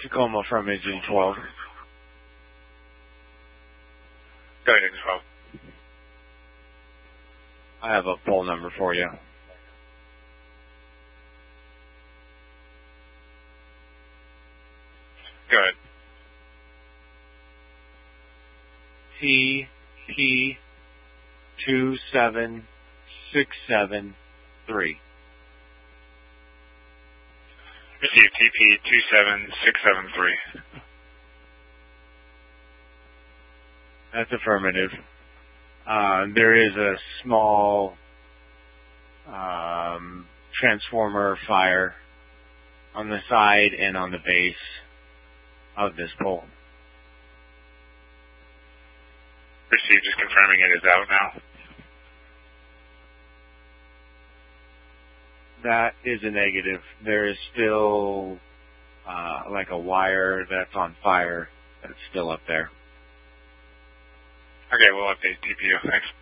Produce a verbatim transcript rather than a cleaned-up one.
Tacoma from engine twelve. Go ahead, engine twelve. I have a poll number for you. Go ahead. T P two seven six seven three. Receive T P two seven six seven three. That's affirmative. Uh, there is a small um, transformer fire on the side and on the base of this pole. Received, just confirming it is out now. That is a negative. There is still uh, like a wire that's on fire that's still up there. Okay, we'll update T P U. Thanks.